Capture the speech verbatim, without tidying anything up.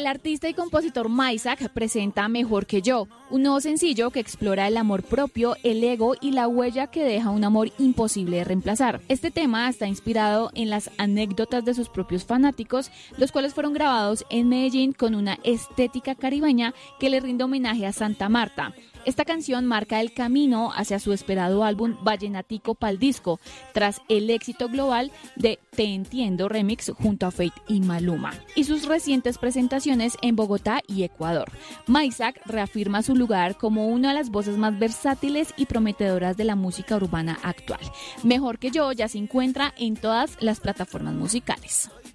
El artista y compositor Maysak presenta Mejor que yo, un nuevo sencillo que explora el amor propio, el ego y la huella que deja un amor imposible de reemplazar. Este tema está inspirado en las anécdotas de sus propios fanáticos, los cuales fueron grabados en Medellín con una estética caribeña que le rinde homenaje a Santa Marta. Esta canción marca el camino hacia su esperado álbum Vallenatico Pal Disco, tras el éxito global de Te Entiendo Remix junto a Feid y Maluma, y sus recientes presentaciones en Bogotá y Ecuador. Maysak reafirma su lugar como una de las voces más versátiles y prometedoras de la música urbana actual. Mejor que yo ya se encuentra en todas las plataformas musicales.